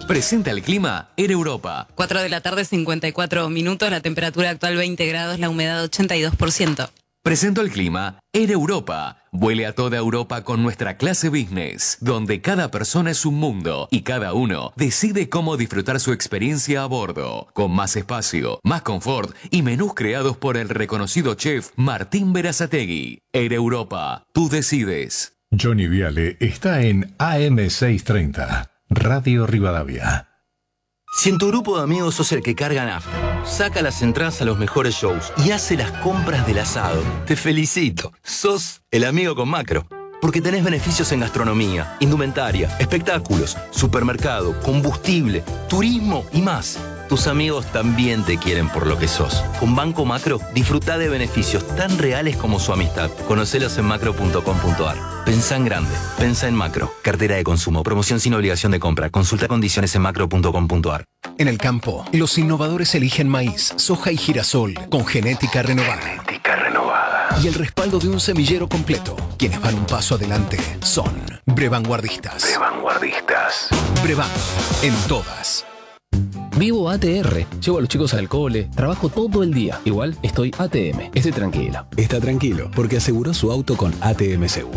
Presenta el clima Air Europa. 4 de la tarde, 54 minutos, la temperatura actual 20 grados, la humedad 82%. Presentó el clima Air Europa. Vuele a toda Europa con nuestra clase business, donde cada persona es un mundo y cada uno decide cómo disfrutar su experiencia a bordo, con más espacio, más confort y menús creados por el reconocido chef Martín Berazategui. Air Europa, tú decides. Johnny Viale está en AM630, Radio Rivadavia. Si en tu grupo de amigos sos el que carga nafta, saca las entradas a los mejores shows y hace las compras del asado, te felicito. Sos el amigo con Macro. Porque tenés beneficios en gastronomía, indumentaria, espectáculos, supermercado, combustible, turismo y más. Tus amigos también te quieren por lo que sos. Con Banco Macro, disfruta de beneficios tan reales como su amistad. Conocelos en macro.com.ar. Pensá en grande. Pensá en Macro. Cartera de consumo. Promoción sin obligación de compra. Consulta condiciones en macro.com.ar. En el campo, los innovadores eligen maíz, soja y girasol con genética renovada. Y el respaldo de un semillero completo. Quienes van un paso adelante son Brevanguardistas. Brevan, en todas. Vivo ATR, llevo a los chicos al cole, trabajo todo el día. Igual estoy ATM, estoy tranquilo. Está tranquilo porque aseguró su auto con ATM Seguro.